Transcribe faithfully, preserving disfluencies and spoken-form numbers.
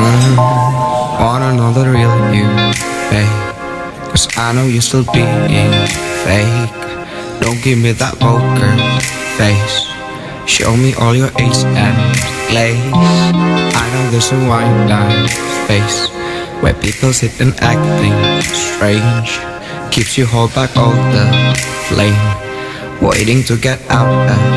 mm, Want another real you, babe, cause I know you're still being fake. Don't give me that poker face. Show me all your ace and glaze. I know there's a wine down space where people sit and acting strange. Keeps you hold back all the flame, waiting to get out of